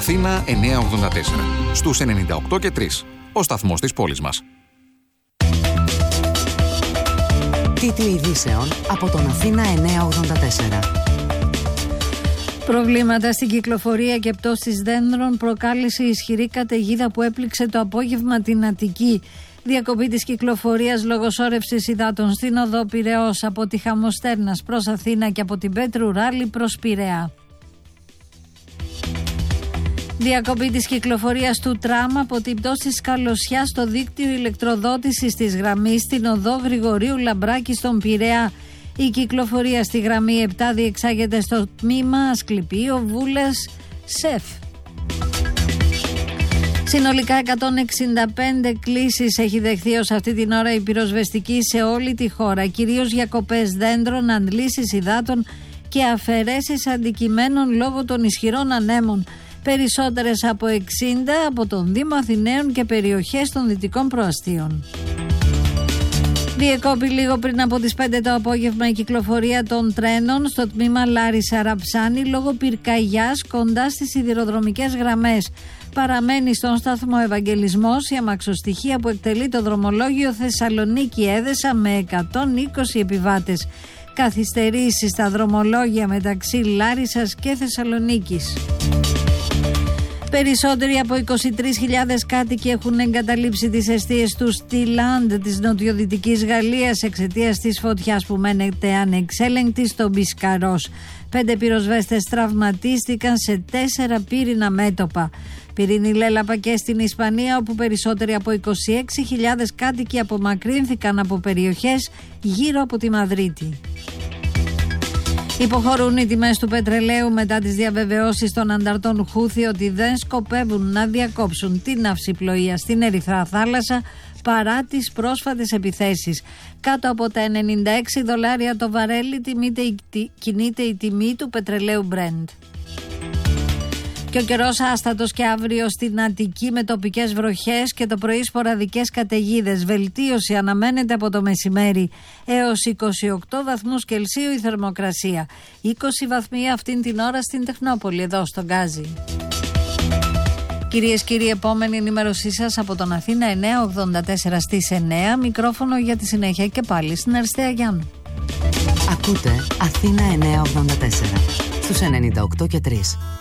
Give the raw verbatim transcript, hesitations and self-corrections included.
Αθήνα εννιακόσια ογδόντα τέσσερα. Στους ενενήντα οκτώ και τρία. Ο σταθμός της πόλης μας. Τίτλοι ειδήσεων από τον Αθήνα εννιακόσια ογδόντα τέσσερα. Προβλήματα στην κυκλοφορία και πτώσεις δέντρων προκάλεσε ισχυρή καταιγίδα που έπληξε το απόγευμα την Αττική. Διακοπή της κυκλοφορίας λόγω σώρευσης υδάτων στην οδό Πειραιώς από τη Χαμοστέρνας προς Αθήνα και από την Πέτρου Ράλη προς Πειραιά. Διακοπή της κυκλοφορίας του τραμ από την πτώση Σκαλωσιά στο δίκτυο ηλεκτροδότησης της γραμμής στην οδό Γρηγορίου Λαμπράκη στον Πειραιά. Η κυκλοφορία στη γραμμή επτά διεξάγεται στο τμήμα Ασκληπείο Βούλας ΣΕΦ. Συνολικά εκατόν εξήντα πέντε κλήσεις έχει δεχθεί ως αυτή την ώρα η πυροσβεστική σε όλη τη χώρα, κυρίως για κοπές δέντρων, αντλήσεις υδάτων και αφαιρέσεις αντικειμένων λόγω των ισχυρών ανέμων. Περισσότερες από εξήντα από τον Δήμο Αθηναίων και περιοχές των Δυτικών Προαστίων. Διεκόπη λίγο πριν από τις πέντε το απόγευμα η κυκλοφορία των τρένων στο τμήμα Λάρισα Ραψάνη λόγω πυρκαγιάς κοντά στις σιδηροδρομικές γραμμές. Παραμένει στον σταθμό Ευαγγελισμός η αμαξοστοιχεία που εκτελεί το δρομολόγιο Θεσσαλονίκη Έδεσα με εκατόν είκοσι επιβάτες. Καθυστερήσεις στα δρομολόγια μεταξύ Λάρισσας και Θεσσαλονίκης. Περισσότεροι από είκοσι τρεις χιλιάδες κάτοικοι έχουν εγκαταλείψει τις εστίες τους στη Λαντ της νοτιοδυτικής Γαλλίας εξαιτίας της φωτιάς που μένεται ανεξέλεγκτη στο Μπισκαρός. Πέντε πυροσβέστες τραυματίστηκαν σε τέσσερα πύρινα μέτωπα. Πυρήνη λέλαπα και στην Ισπανία, όπου περισσότεροι από είκοσι έξι χιλιάδες κάτοικοι απομακρύνθηκαν από περιοχές γύρω από τη Μαδρίτη. Υποχωρούν οι τιμές του πετρελαίου μετά τις διαβεβαιώσεις των ανταρτών Χούθη ότι δεν σκοπεύουν να διακόψουν την ναυσιπλοεία στην Ερυθρά Θάλασσα παρά τις πρόσφατες επιθέσεις. Κάτω από τα ενενήντα έξι δολάρια το βαρέλι κινείται η τιμή του πετρελαίου Brent. Και ο καιρός άστατος και αύριο στην Αττική με τοπικές βροχές και το πρωί σποραδικές καταιγίδες. Βελτίωση αναμένεται από το μεσημέρι έως είκοσι οκτώ βαθμούς Κελσίου η θερμοκρασία. είκοσι βαθμοί αυτήν την ώρα στην Τεχνόπολη, εδώ στον Γκάζι. Κυρίες και κύριοι, επόμενη ενημέρωσή σας από τον Αθήνα εννιακόσια ογδόντα τέσσερα στις εννιά. Μικρόφωνο για τη συνέχεια και πάλι στην Αριστεία Γιάννου. Ακούτε Αθήνα εννιακόσια ογδόντα τέσσερα στους ενενήντα οκτώ και τρία.